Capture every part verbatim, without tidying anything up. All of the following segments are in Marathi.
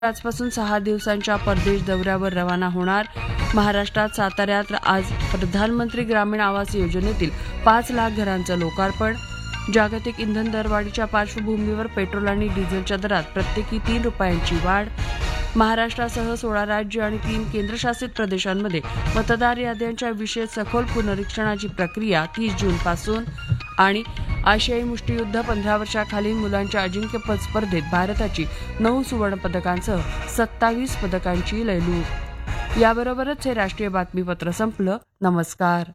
आजपासून सहा दिवसांच्या परदेश दौऱ्यावर रवाना होणार. महाराष्ट्रात साताऱ्यात आज प्रधानमंत्री ग्रामीण आवास योजनेतील पाच लाख घरांचं लोकार्पण. जागतिक इंधन दरवाढीच्या पार्श्वभूमीवर पेट्रोल आणि डिझेलच्या दरात प्रत्येकी तीन रुपयांची वाढ. महाराष्ट्रासह सोळा राज्य आणि तीन केंद्रशासित प्रदेशांमध्ये मतदार याद्यांच्या विशेष सखोल पुनरीक्षणाची प्रक्रिया तीस जूनपासून. आणि आशियाई मुष्टियुद्ध पंधरा वर्षाखालील मुलांच्या अजिंक्यपद स्पर्धेत भारताची नऊ सुवर्णपदकांसह सत्तावीस पदकांची लयलूट. याबरोबरच हे राष्ट्रीय बातमीपत्र संपलं. नमस्कार.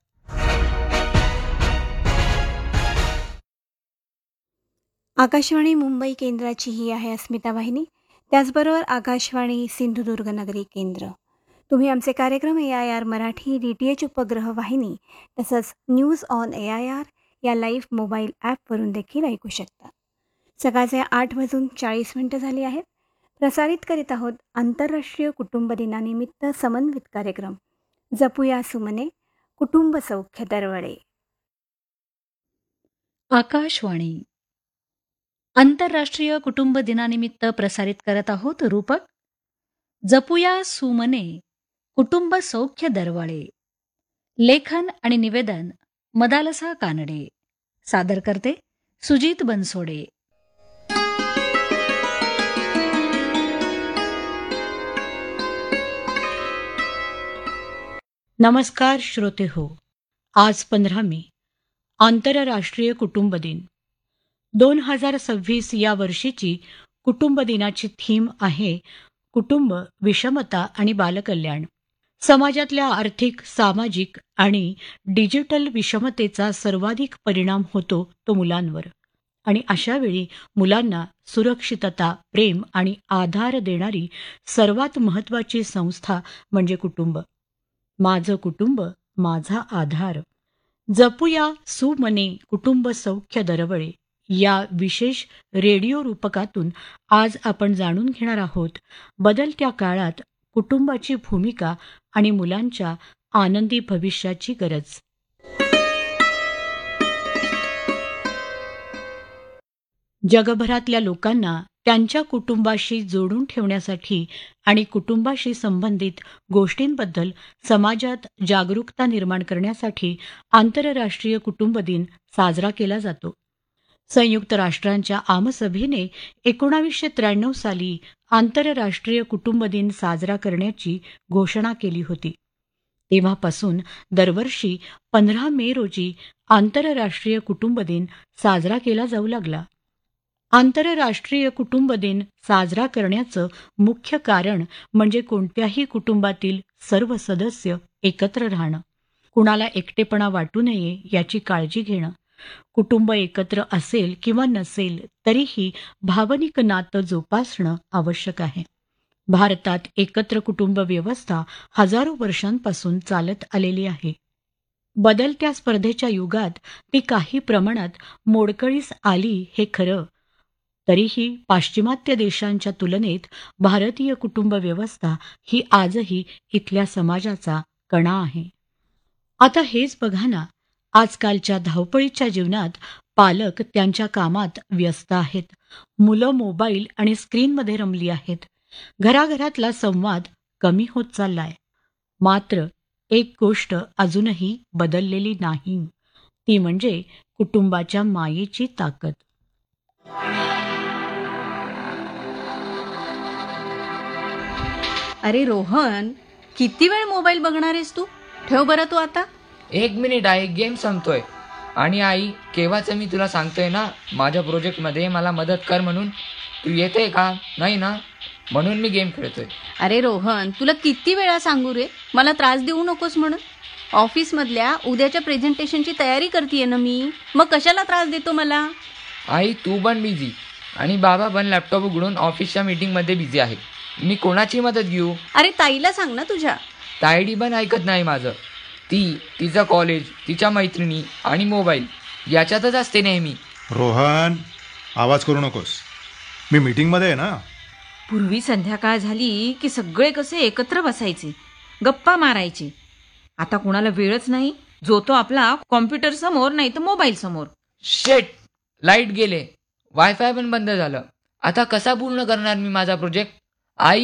आकाशवाणी मुंबई केंद्राची ही आहे अस्मिता वाहिनी. त्याचबरोबर आकाशवाणी सिंधुदुर्ग नगरी केंद्र. तुम्ही आमचे कार्यक्रम ए I R Marathi D T H उपग्रह वाहिनी तसंच news on A I R या लाईव्ह मोबाईल ॲपवरून देखील ऐकू शकता. सकाळचे आठ वाजून चाळीस मिनिटं झाली आहेत. प्रसारित करीत आहोत आंतरराष्ट्रीय कुटुंब दिनानिमित्त समन्वित कार्यक्रम जपूया सुमने कुटुंब सौख्य दरवळे. आकाशवाणी आंतरराष्ट्रीय कुटुंब दिनानिमित्त प्रसारित करत आहोत रूपक जपूया सुमने कुटुंब सौख्य दरवळे. लेखन आणि निवेदन मदालसा कानडे. सादर करते सुजित बनसोडे. नमस्कार श्रोते हो. आज पंधरा मे आंतरराष्ट्रीय कुटुंब दिन. दोन हजार सव्वीस या वर्षीची कुटुंब दिनाची थीम आहे कुटुंब, विषमता आणि बालकल्याण. समाजातल्या आर्थिक, सामाजिक आणि डिजिटल विषमतेचा सर्वाधिक परिणाम होतो तो मुलांवर. आणि अशावेळी मुलांना सुरक्षितता, प्रेम आणि आधार देणारी सर्वात महत्त्वाची संस्था म्हणजे कुटुंब. माझं कुटुंब माझा आधार. जपूया सुमने कुटुंब सौख्य दरवळे या विशेष रेडिओ रूपकातून आज आपण जाणून घेणार आहोत बदलत्या काळात कुटुंबाची भूमिका आणि मुलांच्या आनंदी भविष्याची गरज. जगभरातल्या लोकांना त्यांच्या कुटुंबाशी जोडून ठेवण्यासाठी आणि कुटुंबाशी संबंधित गोष्टींबद्दल समाजात जागरूकता निर्माण करण्यासाठी आंतरराष्ट्रीय कुटुंब दिन साजरा केला जातो. संयुक्त राष्ट्रांच्या आमसभेने एकोणावीसशे त्र्याण्णव साली आंतरराष्ट्रीय कुटुंब दिन साजरा करण्याची घोषणा केली होती. तेव्हापासून दरवर्षी पंधरा मे रोजी आंतरराष्ट्रीय कुटुंब दिन साजरा केला जाऊ लागला. आंतरराष्ट्रीय कुटुंब दिन साजरा करण्याचं मुख्य कारण म्हणजे कोणत्याही कुटुंबातील सर्व सदस्य एकत्र राहणं, कुणाला एकटेपणा वाटू नये याची काळजी घेणं. कुटुंब एकत्र असेल किंवा नसेल तरीही भावनिक नातं जोपासणं आवश्यक आहे. भारतात एकत्र कुटुंब व्यवस्था हजारो वर्षांपासून चालत आलेली आहे. बदलत्या स्पर्धेच्या युगात ती काही प्रमाणात मोडकळीस आली हे खरं, तरीही पाश्चिमात्य देशांच्या तुलनेत भारतीय कुटुंब व्यवस्था ही आजही इथल्या समाजाचा कणा आहे. आता हेच बघा ना, आजकालच्या धावपळीच्या जीवनात पालक त्यांच्या कामात व्यस्त आहेत. मुलं मोबाईल आणि स्क्रीनमध्ये रमली आहेत. घराघरातला संवाद कमी होत चाललाय. मात्र एक गोष्ट अजूनही बदललेली नाही, ती म्हणजे कुटुंबाच्या मायेची ताकद. अरे रोहन, किती वेळ मोबाईल बघणार आहेस तू? ठेव बरं तू आता. एक मिनिट आई, गेम संपतोय. आणि आई, केव्हाचं मी तुला सांगतोय ना माझ्या प्रोजेक्टमध्ये मला मदत कर म्हणून. तू येते का? नाही ना, म्हणून मी गेम खेळतोय. अरे रोहन, तुला किती वेळा सांगू रे, मला त्रास देऊ नकोस म्हणून. ऑफिसमधल्या उद्याच्या प्रेझेंटेशनची तयारी करतेय ना मी, मग कशाला त्रास देतो मला? आई, तू पण बिझी आणि बाबा पण लॅपटॉप उघडून ऑफिसच्या मीटिंगमध्ये बिझी आहे. मी कोणाची मदत घेऊ? अरे ताईला सांग ना तुझ्या. तायडी पण ऐकत नाही माझं. ती तिचं कॉलेज, तिच्या मैत्रिणी आणि मोबाईल याच्यातच असते नेहमी. रोहन, आवाज करू नकोस, मी मीटिंगमध्ये आहे ना. पूर्वी संध्याकाळ झाली की सगळे कसे एकत्र बसायचे, गप्पा मारायचे. आता कुणाला वेळच नाही. जो तो आपला कॉम्प्युटर समोर नाही तर मोबाईल समोर. शेट, लाईट गेले, वायफाय पण बंद झालं. आता कसा पूर्ण करणार मी माझा प्रोजेक्ट? आई